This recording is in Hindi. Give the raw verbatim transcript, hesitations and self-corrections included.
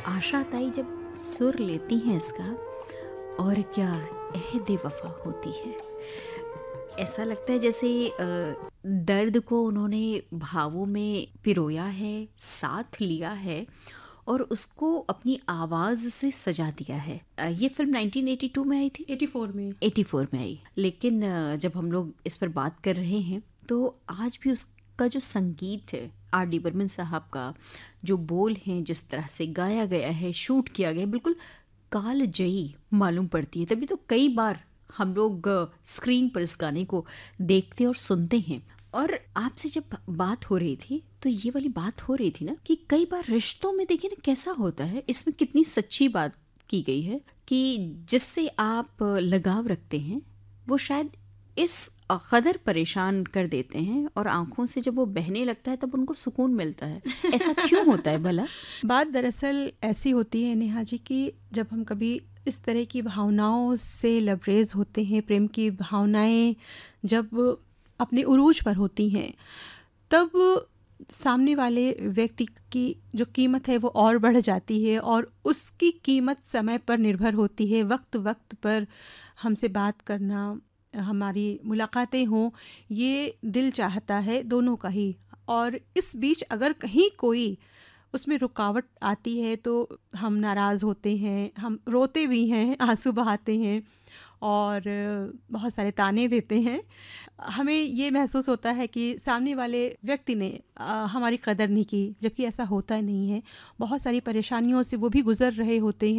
आशा ताई जब सुर लेती हैं इसका, और क्या अहद वफा होती है। ऐसा लगता है जैसे अ, दर्द को उन्होंने भावों में पिरोया है, साथ लिया है और उसको अपनी आवाज़ से सजा दिया है। अ, ये फिल्म नाइनटीन एटी टू में आई थी, एटी फोर में। एटी फोर में आई। लेकिन अ, जब हम लोग इस पर बात कर रहे हैं तो आज भी उसका जो संगीत है, आर डी बर्मन साहब का जो बोल हैं, जिस तरह से गाया गया है, शूट किया गया है, बिल्कुल कालजयी मालूम पड़ती है। तभी तो कई बार हम लोग अ, स्क्रीन पर इस गाने को देखते और सुनते हैं। और आपसे जब बात हो रही थी तो ये वाली बात हो रही थी ना कि कई बार रिश्तों में देखिए ना कैसा होता है, इसमें कितनी सच्ची बात की गई है कि जिससे आप लगाव रखते हैं वो शायद इस कदर परेशान कर देते हैं और आंखों से जब वो बहने लगता है तब उनको सुकून मिलता है। ऐसा क्यों होता है भला? बात दरअसल ऐसी होती है नेहा जी कि जब हम कभी इस तरह की भावनाओं से लबरेज होते हैं, प्रेम की भावनाएं जब अपने उरूज पर होती हैं, तब सामने वाले व्यक्ति की जो कीमत है वो और बढ़ जाती है और उसकी कीमत समय पर निर्भर होती है। वक्त वक्त पर हमसे बात करना, हमारी मुलाकातें हों, ये दिल चाहता है दोनों का ही। और इस बीच अगर कहीं कोई उसमें रुकावट आती है तो हम नाराज़ होते हैं, हम रोते भी हैं, आंसू बहाते हैं और बहुत सारे ताने देते हैं। हमें ये महसूस होता है कि सामने वाले व्यक्ति ने आ, हमारी कदर नहीं की, जबकि ऐसा होता नहीं है। बहुत सारी परेशानियों से वो भी गुज़र रहे होते हैं।